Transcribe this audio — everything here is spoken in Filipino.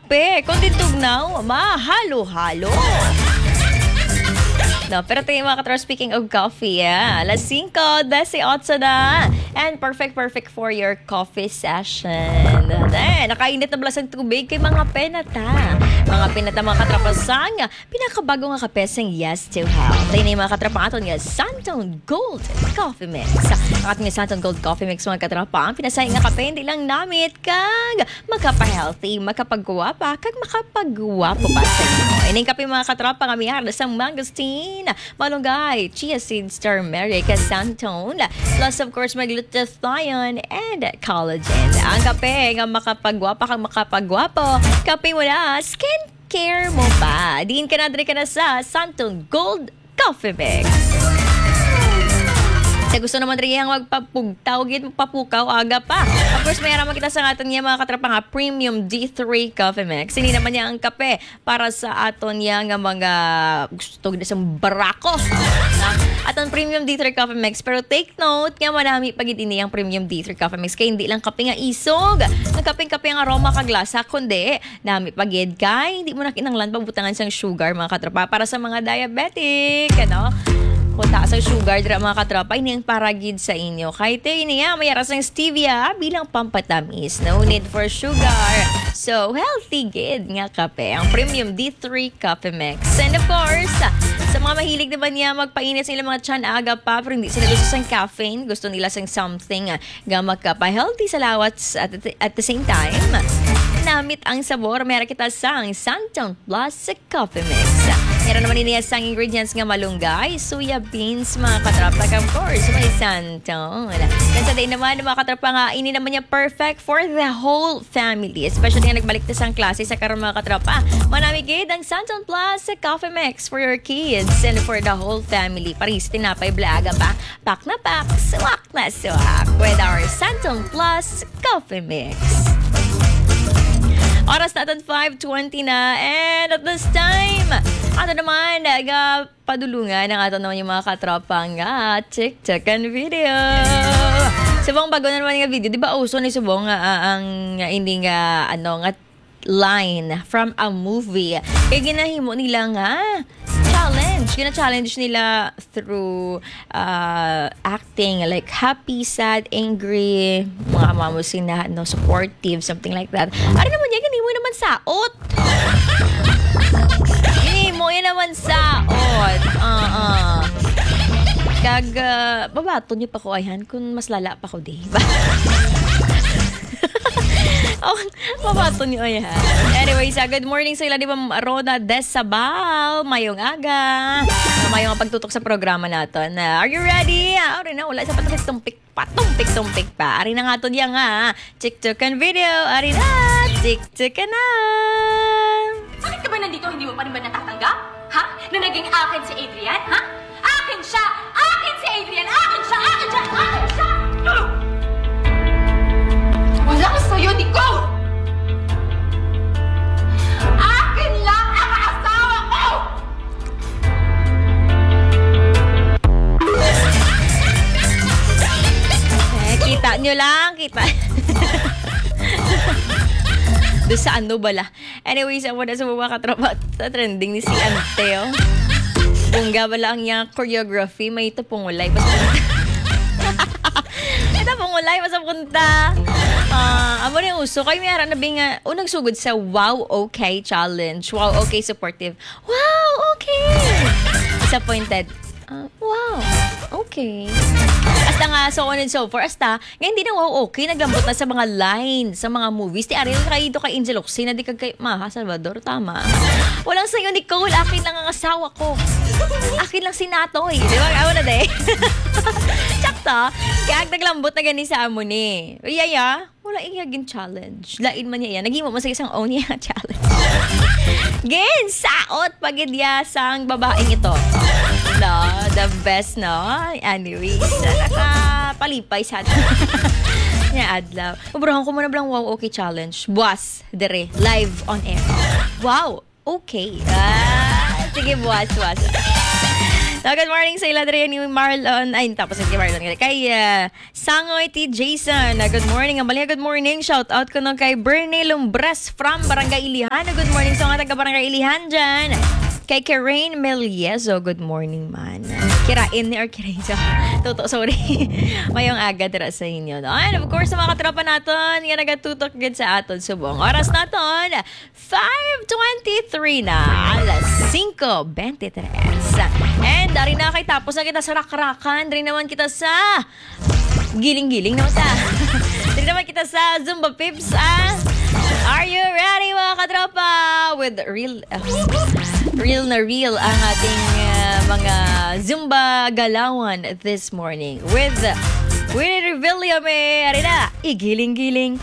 kape. Kung tugnaw, mahalo-halo. No, pero tayo mga katropa, speaking of coffee, alas 5:18 na. And perfect for your coffee session. Nakainit na balas ang tubig kay mga penata. Mga penata, mga katropa, sang pinakabago nga kape sang yes to health. Tayo na yung mga katropa aton nga Santon Gold Coffee Mix. Ang ating Santon Gold Coffee Mix, mga katropa, ang pinasay nga kape, hindi lang namit kag makapa-healthy, makapagguwapa, kag makapagguwapo pa sa inyo. Ining kape, mga katropa, kami halos ang mangosteen, malunggay, chia seeds, turmeric, santon, plus of course glutathione and collagen. Ang kape nga makapagwapa kang makapagwapo, kape mo na, skincare mo pa. Diin ka na, ka na sa Santon Gold Coffee Mix. Sa gusto naman rin yung magpapugtaw, papukaw, aga pa. Of course, mayroon makita sa aton niya mga katrapa nga Premium D3 Coffee Mix. Hindi naman niya ang kape para sa aton niya nga mga gusto na sa barako. Aton Premium D3 Coffee Mix. Pero take note, nga marami pag ini ang Premium D3 Coffee Mix. Kaya hindi lang kape nga isog. Ang kape ang aroma kaglasa, kundi nami pagid kay hindi mo na kinanglan pagbutangan siyang sugar mga katrapa para sa mga diabetic. Ano? Kung taas ang sugar, mga katropa, ini ang paragid sa inyo. Kahit niya, may aras ng stevia bilang pampatamis. No need for sugar. So, healthy gid nga kape. Ang Premium D3 Coffee Mix. And of course, sa mga mahilig naman niya magpainit sa ilang mga tiyan aga pa, pero hindi sila gusto sa caffeine. Gusto nila sa something nga magkapa-healthy sa lawat at the same time. Namit ang sabor, meron kita sang Santon Plus Coffee Mix. Meron naman niya sang ingredients nga malunggay, soya beans, mga katrapa, of course, may santon. Kasi din naman, mga katrapa nga, ini naman niya perfect for the whole family. Especially nga nagbalik na sang klase sa karon mga katrapa. Manamigid ang Santon Plus Coffee Mix for your kids and for the whole family. Paris, tinapay, blaga pa. Pak na pak, suwak na suwak with our Santon Plus Coffee Mix. Oras natin 5:20 na, and at this time, ato naman padulungan ng ato naman yung mga katropa nga TikTok and video. Subong bago na naman nga video, di ba uso ni subong ang hindi nga line from a movie. Kaya ginahimo nila nga challenge. Gina-challenge nila through acting like happy, sad, angry, mga mamusin na supportive, something like that. Ano naman yan? Ganun mo naman saot. Mo yan naman saot. Kag babato niyo pa ko ayan kung mas lala pa ko di ba? Mabato niyo ayan. Anyways, good morning sa ila, di ba, Rona Desabal, mayong aga, mayong pagtutok sa programa natin. Are you ready? Ari na, wala sa patumpik pa. Ari na nga to diyan nga. TikTok and video. Ari na, TikTok na. Bakit ka ba nandito? Hindi mo pa rin ba natatanggap? Ha? Na naging akin si Adrian? Ha? Akin siya! Akin si Adrian! Akin siya! Wala ka sa'yo, Nicole! Akin lang ang asawa ko! Kita nyo lang, kita. Doon sa bala. Anyways, ako na sa mga katropa sa trending ni si Anteo. Bungga bala ang niyang choreography. May ito pungulay. Ito pungulay. Basta punta. Amo na yung uso. Kayo may harap na nga unang sugod sa Wow Okay Challenge. Wow Okay Supportive. Wow Okay! Disappointed. Wow Okay. Hasta nga, so on and so forth. Hasta, ngayon di na wow okay. Naglambot na sa mga lines, sa mga movies. Di Ariel kayo kay Angel Oxy na di kay Maha Salvador. Tama. Walang sa'yo, Nicole. Akin lang ang asawa ko. Akin lang si Natoy. Di ba? Ako na de. Tsakta. Kaya naglambot na gani sa amo ni. Yaya, wala iyagin challenge. Lain man niya yan. Naging mo sa isang own niya challenge. Gen, saot pagidya sang babaeng ito. No, the best, no? Anyways, nakapalipay sa atin. Nga adlaw. Ubrahan ko muna bilang Wow Okay Challenge. Buwas, dere, live on air. Wow, okay. Sige, buwas. So, good morning sa Iladria ni Marlon. Ay, tapos kay Marlon. Kay Sangoy T. Jason. Good morning. Ambalia, good morning. Shout out ko nung kay Bernie Lumbres from Barangay Ilihan. Good morning sa mga taga Barangay Ilihan dyan. Kay Kirain Meliezo, good morning man. Kirain or Kirain? Toto, sorry. Mayong aga tira sa inyo. No? And of course, sa mga katropa natin, nga nagatutok gid sa aton subong. Oras naton, 5:23 na, alas 5:23. And dari na kay tapos na kita sa rakrakan, dari naman kita sa giling-giling naman ta. Dari naman kita sa Zumba Pips, Are you ready mga katropa? With real na real ang ating mga Zumba galawan this morning with Willie Revillame. Arina, igiling-giling.